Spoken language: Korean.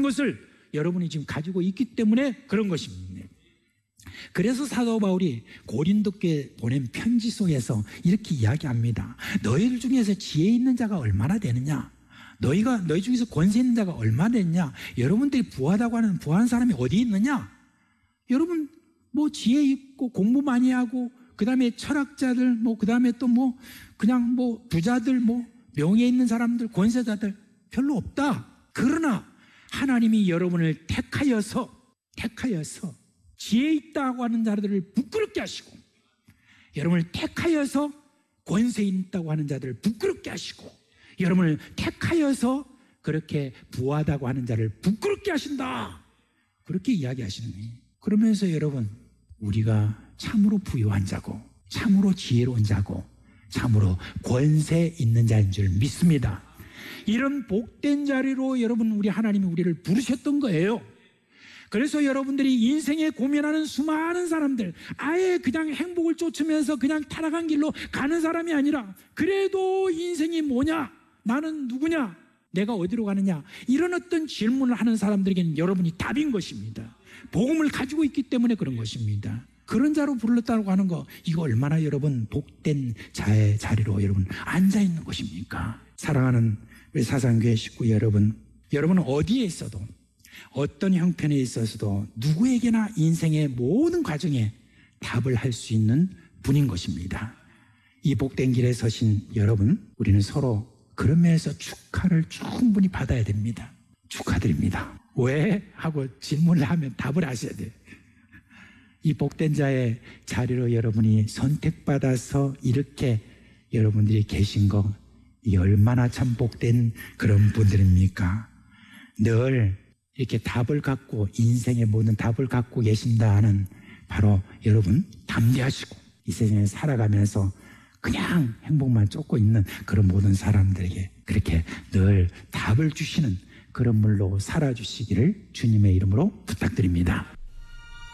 그것을 여러분이 지금 가지고 있기 때문에 그런 것입니다. 그래서 사도 바울이 고린도께 보낸 편지 속에서 이렇게 이야기합니다. 너희들 중에서 지혜 있는 자가 얼마나 되느냐? 너희 중에서 권세 있는 자가 얼마나 되느냐? 여러분들이 부하다고 하는 부한 사람이 어디 있느냐? 여러분 뭐 지혜 있고 공부 많이 하고 그 다음에 철학자들 그 다음에 또 그냥 부자들 명예 있는 사람들 권세자들 별로 없다. 그러나 하나님이 여러분을 택하여서 지혜 있다고 하는 자들을 부끄럽게 하시고 여러분을 택하여서 권세 있다고 하는 자들을 부끄럽게 하시고 여러분을 택하여서 그렇게 부하다고 하는 자를 부끄럽게 하신다. 그렇게 이야기하시는 거예요. 그러면서 여러분 우리가 참으로 부유한 자고 참으로 지혜로운 자고 참으로 권세 있는 자인 줄 믿습니다. 이런 복된 자리로 여러분 우리 하나님이 우리를 부르셨던 거예요. 그래서 여러분들이 인생에 고민하는 수많은 사람들 아예 그냥 행복을 쫓으면서 그냥 타락한 길로 가는 사람이 아니라 그래도 인생이 뭐냐? 나는 누구냐? 내가 어디로 가느냐? 이런 어떤 질문을 하는 사람들에게는 여러분이 답인 것입니다. 복음을 가지고 있기 때문에 그런 것입니다. 그런 자로 불렀다고 하는 거 이거 얼마나 여러분 복된 자의 자리로 여러분 앉아있는 것입니까? 사랑하는 우리 사상교회 식구 여러분은 어디에 있어도 어떤 형편에 있어서도 누구에게나 인생의 모든 과정에 답을 할 수 있는 분인 것입니다. 이 복된 길에 서신 여러분 우리는 서로 그런 면에서 축하를 충분히 받아야 됩니다. 축하드립니다. 왜? 하고 질문을 하면 답을 하셔야 돼요. 이 복된 자의 자리로 여러분이 선택받아서 이렇게 여러분들이 계신 거 이 얼마나 참 복된 그런 분들입니까? 늘 이렇게 답을 갖고 인생의 모든 답을 갖고 계신다 하는 바로 여러분 담대하시고 이 세상에 살아가면서 그냥 행복만 쫓고 있는 그런 모든 사람들에게 그렇게 늘 답을 주시는 그런 물로 살아주시기를 주님의 이름으로 부탁드립니다.